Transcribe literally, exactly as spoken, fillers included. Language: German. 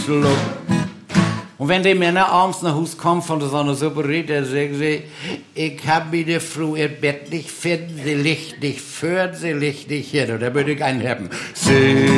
Schluck. Und wenn die Männer abends nach Hause kommen von der Sonne Suppe, dann sagen sie, ich hab mir die Frau ihr Bett nicht finden, sie liegt nicht für, sie liegt nicht hin. Und da würde ich einen haben. Sie